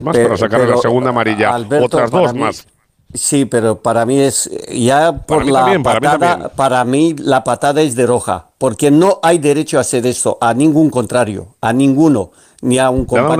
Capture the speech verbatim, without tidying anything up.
Más para Pe- sacarle la Pero, segunda amarilla. Alberto, Otras para dos mí, más. sí, pero para mí es, ya Para por mí la también, para mí patada, también. para mí la patada es de roja, porque no hay derecho a hacer esto, a ningún contrario, a ninguno, ni a un Le ha dado una